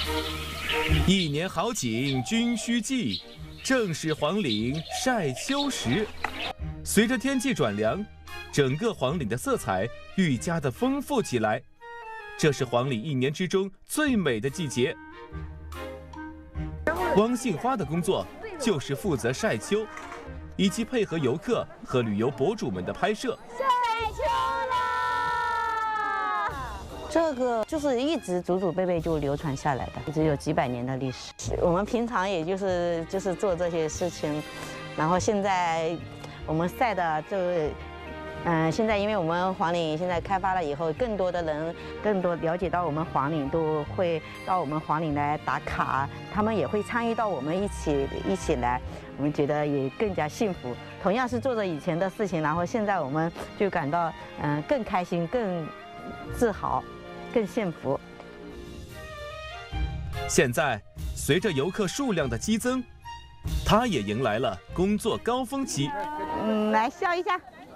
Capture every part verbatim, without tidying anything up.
一年好景君须记，正是黄岭晒秋时。随着天气转凉，整个黄岭的色彩愈加的丰富起来。这是黄岭一年之中最美的季节。汪杏花的工作就是负责晒秋，以及配合游客和旅游博主们的拍摄。 晒秋啦！这个就是一直祖祖辈辈就流传下来的，一直有几百年的历史。我们平常也就是就是做这些事情，然后现在我们晒的就。嗯，现在因为我们黄岭现在开发了以后，更多的人更多了解到我们黄岭，都会到我们黄岭来打卡，他们也会参与到我们一起一起来，我们觉得也更加幸福。同样是做着以前的事情，然后现在我们就感到嗯更开心、更自豪、更幸福。 现在随着游客数量的激增，他也迎来了工作高峰期。 嗯，来笑一下。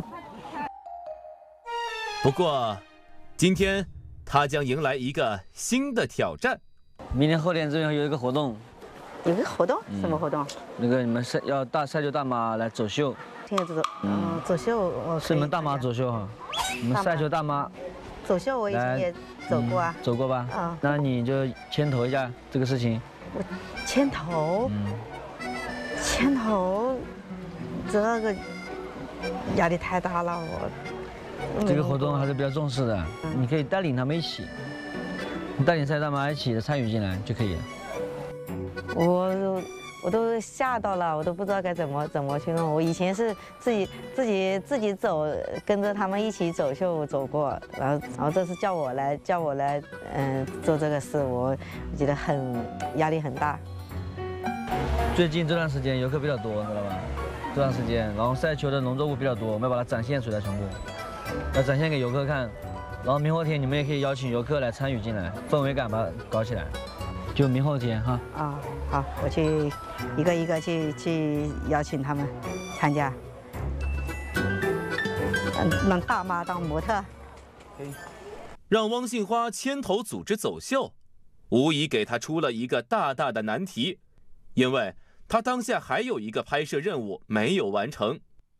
不过，今天他将迎来一个新的挑战。 明天后天这边有一个活动， 有个活动？嗯、什么活动？ 那个你们晒要大晒秋大妈来走秀。 听着走，嗯，走秀我是你们大妈走秀哈，你们晒秋大妈。 走秀我以前也走过啊、 嗯，走过吧？ 嗯， 那你就牵头一下这个事情。 我牵头？嗯，牵头，这个压力太大了，我。 这个活动还是比较重视的，你可以带领他们一起，你带领晒大妈一起参与进来就可以了。 我我都吓到了，我都不知道该怎么怎么去弄。我以前是自己自己自己走，跟着他们一起走秀走过，然后然后这次叫我来叫我来嗯做这个事，我我觉得很压力很大。 最近这段时间游客比较多，知道吧？这段时间，然后晒秋的农作物比较多，我们要把它展现出来全部。要展现给游客看，然后明后天你们也可以邀请游客来参与進來，氛圍感把它搞起來。就明後天哈。 啊，好，我去一個一個去去邀請他們參加，讓大媽當模特。 讓汪杏花牽頭組織走秀，無疑給她出了一個大大的難題，因為她當下還有一個拍攝任務沒有完成。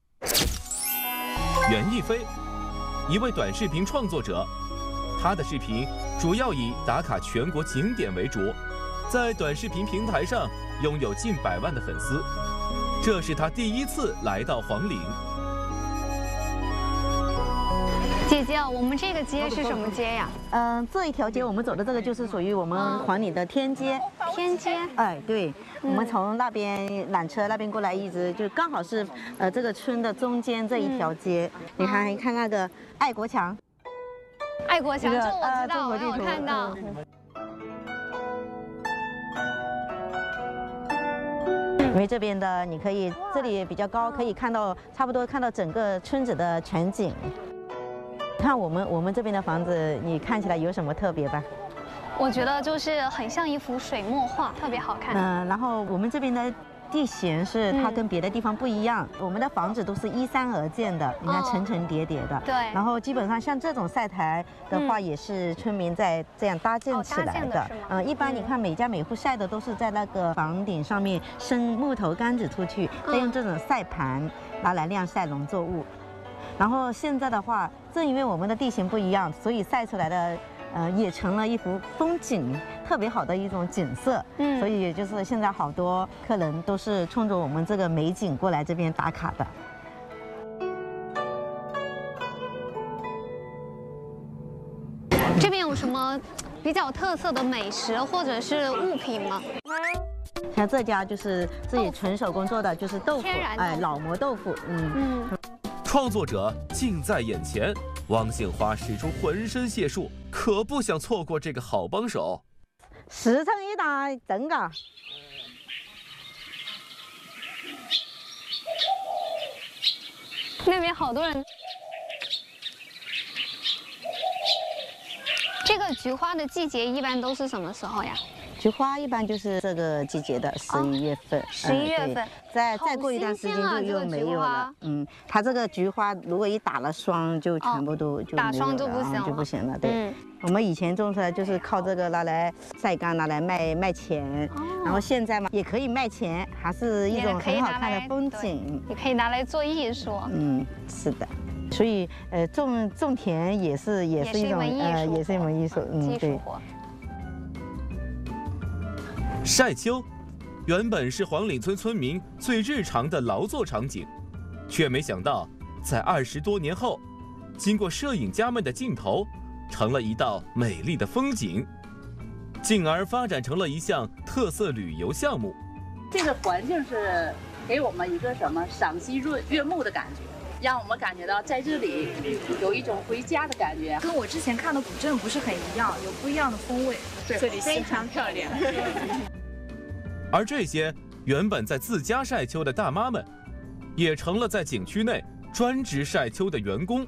袁逸飛。一位短视频创作者，他的视频主要以打卡全国景点为主，在短视频平台上拥有近百万的粉丝。这是他第一次来到黄岭。 姐姐，我们这个街是什么街呀？ 嗯、呃，这一条街我们走的这个就是属于我们黄岭的天街。 天街？ 哎，对，我们从那边缆车那边过来，一直就刚好是呃这个村的中间这一条街。嗯、你看，你看那个爱国墙。 爱国墙，这我知道，我有看到。 因为这边的你可以，这里比较高，可以看到差不多看到整个村子的全景。看我们我们这边的房子，你看起来有什么特别吧？ 我觉得就是很像一幅水墨画，特别好看。 嗯、呃，然后我们这边的地形是它跟别的地方不一样，嗯、我们的房子都是依山而建的，你看层层叠叠的。 对。 然后基本上像这种晒台的话，也是村民在这样搭建起来的。嗯、呃，一般你看每家每户晒的都是在那个房顶上面伸木头杆子出去，再用这种晒盘拿来晾晒农作物。然后现在的话，正因为我们的地形不一样，所以晒出来的，呃，也成了一幅风景，特别好的一种景色。嗯，所以也就是现在好多客人都是冲着我们这个美景过来这边打卡的。 这边有什么比较特色的美食或者是物品吗？ 像这家就是自己纯手工做的，就是豆腐，哎，老磨豆腐，嗯嗯。 创作者近在眼前，汪杏花使出浑身解数，可不想错过这个好帮手。 十乘一打，真噶！ 那边好多人。这个菊花的季节一般都是什么时候呀？ 菊花一般就是这个季节的十一月份， 十一月份， 再再过一段时间就又没有了。嗯，它这个菊花如果一打了霜，就全部都就打霜就不行了， 就不行了。对， 我们以前种出来就是靠这个拿来晒干，拿来卖卖钱。然后现在嘛，也可以卖钱，还是一种很好看的风景。 也可以拿来做艺术。 嗯，是的。所以呃，种种田也是也是一种呃，也是一门艺术。 嗯，对。 晒秋，原本是黄岭村村民最日常的劳作场景，却没想到在二十多年后，经过摄影家们的镜头，成了一道美丽的风景，进而发展成了一项特色旅游项目。 这个环境是给我们一个什么赏心悦悦目的感觉，让我们感觉到在这里有一种回家的感觉。 跟我之前看的古镇不是很一样，有不一样的风味。 对，这里非常漂亮。 而这些原本在自家晒秋的大妈们，也成了在景区内专职晒秋的员工。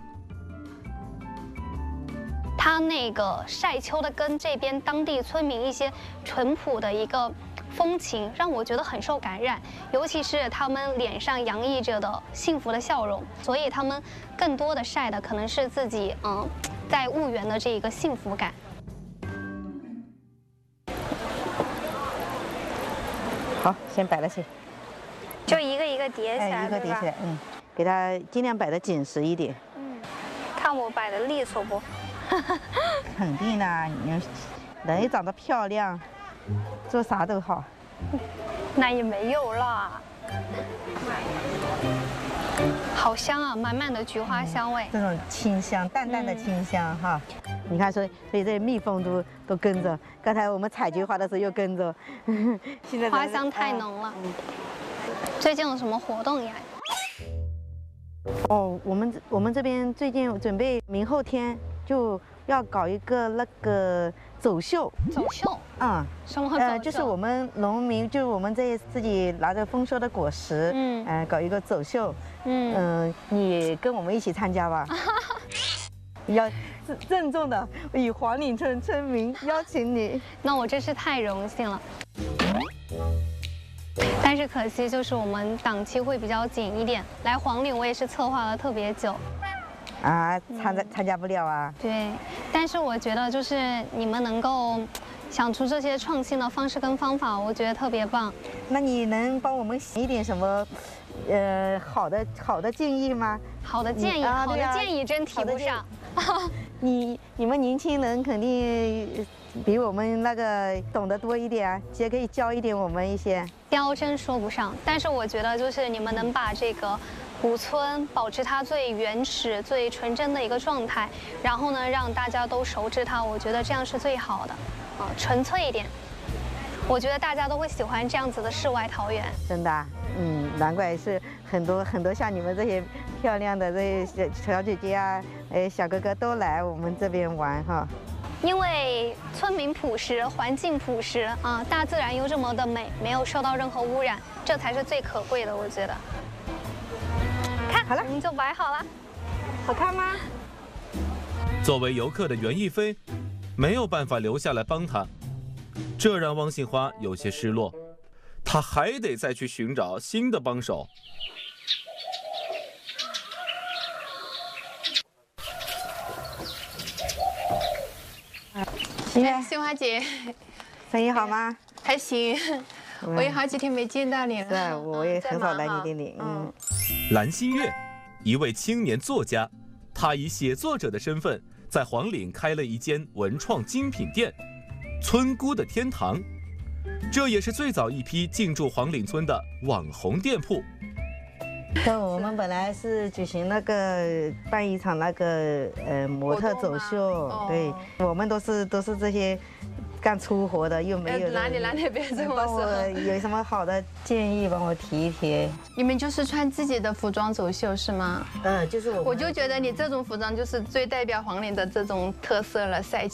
他那个晒秋的跟这边当地村民一些淳朴的一个风情，让我觉得很受感染，尤其是他们脸上洋溢着的幸福的笑容，所以他们更多的晒的可能是自己嗯在婺源的这个幸福感。 好，先摆了起， 就一个一个叠起来， 哎，一个叠起来，嗯，给它尽量摆得紧实一点。 嗯，看我摆的利索不？ 肯定啦，你人长得漂亮，做啥都好。 那也没有啦。好香啊，满满的菊花香味。 这种清香，淡淡的清香、嗯、哈。你看，所以所以这蜜蜂都都跟着。刚才我们采菊花的时候又跟着。现在花香太浓了。嗯、最近有什么活动呀？ 哦，我们我们这边最近准备明后天就要搞一个那个走秀。 走秀？ 嗯， 什么走秀？呃， 就是我们农民，就是我们这自己拿着丰收的果实，嗯，呃，搞一个走秀。嗯嗯、呃，你跟我们一起参加吧。要郑重的以黄岭村村民邀请你。 那我真是太荣幸了。但是可惜就是我们档期会比较紧一点，来黄岭我也是策划了特别久。 啊，参加参加不了啊。 对，但是我觉得就是你们能够想出这些创新的方式跟方法，我觉得特别棒。 那你能帮我们想一点什么，呃，好的好的建议吗？ 好的建议，啊、好的建议真提不上。 你你们年轻人肯定比我们那个懂得多一点啊，也可以教一点我们一些。 教真说不上，但是我觉得就是你们能把这个古村保持它最原始、最纯真的一个状态，然后呢让大家都熟知它，我觉得这样是最好的，啊，纯粹一点。我觉得大家都会喜欢这样子的世外桃源。 真的、啊，嗯，难怪是很多很多像你们这些漂亮的这些小姐姐啊，哎，小哥哥都来我们这边玩哈。 因为村民朴实，环境朴实啊，大自然又这么的美，没有受到任何污染，这才是最可贵的，我觉得。看， 好了， 我们就摆好了， 好看吗？ 作为游客的袁一飞，没有办法留下来帮他，这让汪杏花有些失落。他还得再去寻找新的帮手。 杏花姐， 生意好吗？ 还行，我也好几天没见到你了。 是，我也很少来你这里。嗯。 蓝心月，一位青年作家，他以写作者的身份，在黄岭开了一间文创精品店——村姑的天堂。这也是最早一批进驻黄岭村的网红店铺。 对，我们本来是举行那个办一场那个呃模特走秀，哦、对，我们都是都是这些干粗活的，又没有。 哪里哪里别这么说。 有什么好的建议，帮我提一提。 你们就是穿自己的服装走秀是吗？ 嗯，就是我。 我就觉得你这种服装就是最代表黄岭的这种特色了，晒